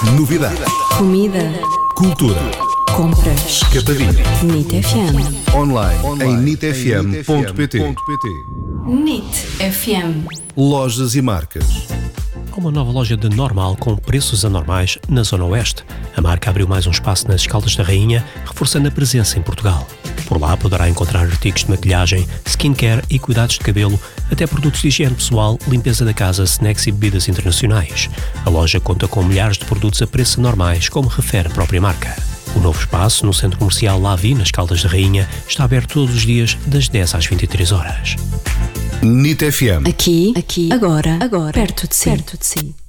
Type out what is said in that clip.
Novidade. Comida. Cultura. Compras. Capadinha. NIT FM. Online em nitfm.pt. NIT FM. Lojas e marcas. Há uma nova loja de Normal com preços anormais na Zona Oeste. A marca abriu mais um espaço nas Caldas da Rainha, reforçando a presença em Portugal. Por lá poderá encontrar artigos de maquilhagem, skincare e cuidados de cabelo, até produtos de higiene pessoal, limpeza da casa, snacks e bebidas internacionais. A loja conta com milhares de produtos a preços anormais, como refere a própria marca. O novo espaço, no centro comercial Lavi, nas Caldas da Rainha, está aberto todos os dias, das 10 às 23 horas. NIT FM. Aqui, agora, perto de si.